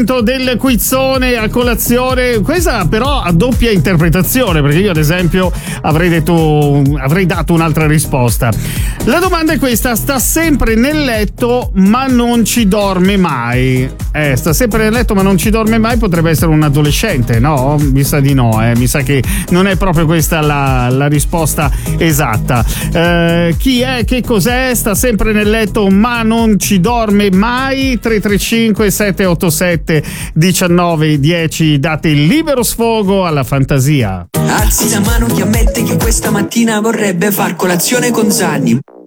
del quizzone a colazione, questa però a doppia interpretazione, perché io ad esempio avrei dato un'altra risposta. La domanda è questa: sta sempre nel letto ma non ci dorme mai. Sta sempre nel letto ma non ci dorme mai potrebbe essere un adolescente, no? Mi sa di no, mi sa che non è proprio questa la risposta esatta. Chi è? Che cos'è? Sta sempre nel letto ma non ci dorme mai. 335 787 1910, date il libero sfogo alla fantasia. Alzi la mano chi ammette che questa mattina vorrebbe far colazione con Zanni.